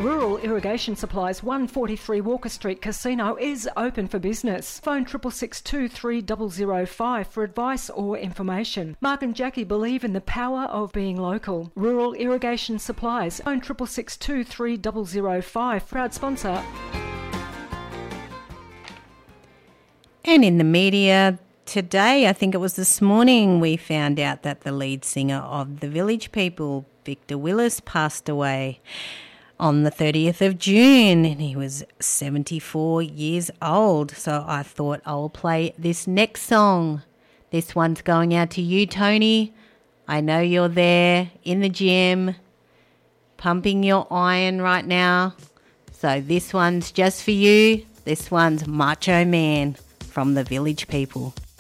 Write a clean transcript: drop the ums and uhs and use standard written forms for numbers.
Rural Irrigation Supplies, 143 Walker Street Casino is open for business. Phone 662 3005 for advice or information. Mark and Jackie believe in the power of being local. Rural Irrigation Supplies, phone 662 3005. Proud sponsor. And in the media today, I think it was this morning, we found out that the lead singer of The Village People, Victor Willis, passed away on the 30th of June, and he was 74 years old. So I thought I'll play this next song. This one's going out to you, Tony. I know you're there in the gym, pumping your iron right now. So this one's just for you. This one's Macho Man from The Village People.